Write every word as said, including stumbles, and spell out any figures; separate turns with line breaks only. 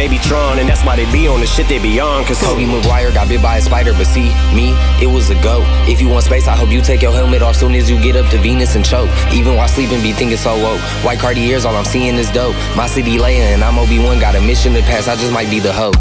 they be Tron, and that's why they be on the shit they be on. Cause
Tobey Maguire got bit by a spider, but see, me, it was a go. If you want space, I hope you take your helmet off soon as you get up to Venus and choke. Even while sleeping, be thinking so woke. White Cartiers, all I'm seeing is dope. My city Leia and I'm Obi-Wan, got a mission to pass, I just might be the hoe.